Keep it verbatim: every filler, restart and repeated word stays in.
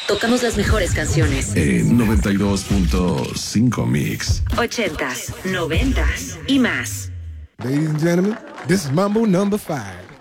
Tocamos las mejores canciones. En noventa y dos punto cinco Mix. Ochentas, noventas y más. Ladies and gentlemen, this is Mambo number five.